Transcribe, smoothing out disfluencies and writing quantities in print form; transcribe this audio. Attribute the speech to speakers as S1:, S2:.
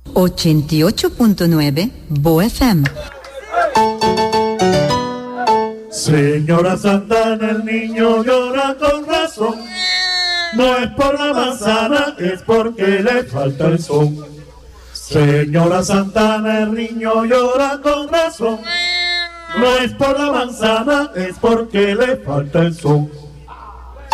S1: 88.9 Bo FM.
S2: Señora Santana, el niño llora con razón. No es por la manzana, es porque le falta el son. Señora Santana, el niño llora con razón. No es por la manzana, es porque le falta el son.